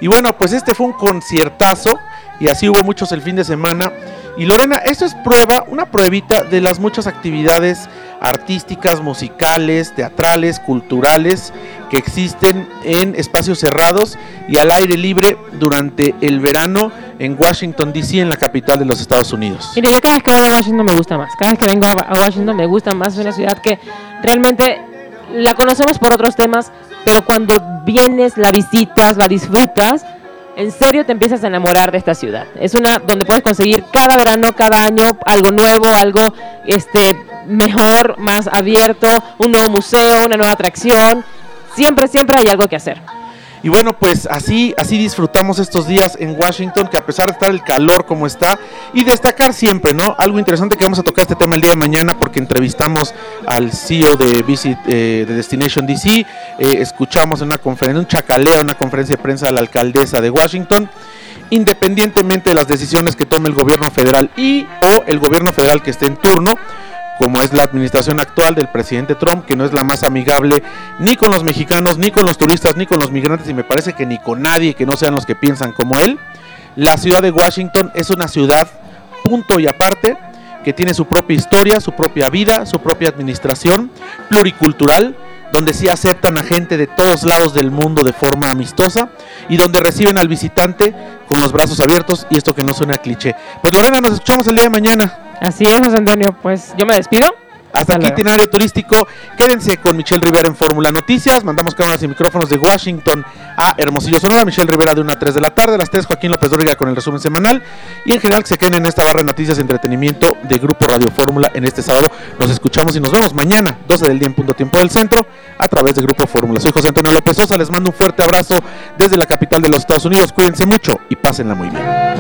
Y bueno, pues este fue un conciertazo y así hubo muchos el fin de semana. Y Lorena, esto es una pruebita de las muchas actividades artísticas, musicales, teatrales, culturales que existen en espacios cerrados y al aire libre durante el verano en Washington, D.C., en la capital de los Estados Unidos. Mira, yo cada vez que voy a Washington me gusta más. Cada vez que vengo a Washington me gusta más. Es una ciudad que realmente la conocemos por otros temas, pero cuando vienes, la visitas, la disfrutas, en serio te empiezas a enamorar de esta ciudad. Es una donde puedes conseguir cada verano, cada año, algo nuevo, algo mejor, más abierto, un nuevo museo, una nueva atracción. Siempre hay algo que hacer. Y bueno, pues así disfrutamos estos días en Washington, que a pesar de estar el calor como está, y destacar siempre, ¿no? Algo interesante que vamos a tocar este tema el día de mañana, porque entrevistamos al CEO de Destination DC, escuchamos en una conferencia, un chacaleo, una conferencia de prensa a la alcaldesa de Washington. Independientemente de las decisiones que tome el gobierno federal o el gobierno federal que esté en turno, como es la administración actual del presidente Trump, que no es la más amigable ni con los mexicanos, ni con los turistas, ni con los migrantes, y me parece que ni con nadie que no sean los que piensan como él. La ciudad de Washington es una ciudad punto y aparte, que tiene su propia historia, su propia vida, su propia administración, pluricultural, donde sí aceptan a gente de todos lados del mundo de forma amistosa y donde reciben al visitante con los brazos abiertos, y esto que no suena cliché. Pues Lorena, nos escuchamos el día de mañana. Así es, José Antonio, pues yo me despido. Hasta aquí Itinerario Turístico. Quédense con Michelle Rivera en Fórmula Noticias. Mandamos cámaras y micrófonos de Washington a Hermosillo, Sonora. Michelle Rivera de 1 a 3 de la tarde. A las 3, Joaquín López Dóriga con el resumen semanal. Y en general que se queden en esta barra de noticias y entretenimiento de Grupo Radio Fórmula en este sábado. Nos escuchamos y nos vemos mañana, 12 del día en punto tiempo del centro, a través de Grupo Fórmula. Soy José Antonio López Sosa. Les mando un fuerte abrazo desde la capital de los Estados Unidos. Cuídense mucho y pásenla muy bien.